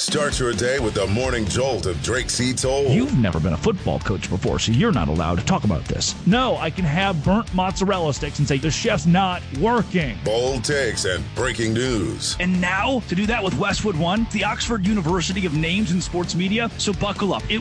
Start your day with the morning jolt of Drake C. Toll. You've never been a football coach before, so you're not allowed to talk about this. No, I can have burnt mozzarella sticks and say the chef's not working. Bold takes and breaking news. And now, to do that with Westwood One, the Oxford University of Names in Sports Media, so buckle up.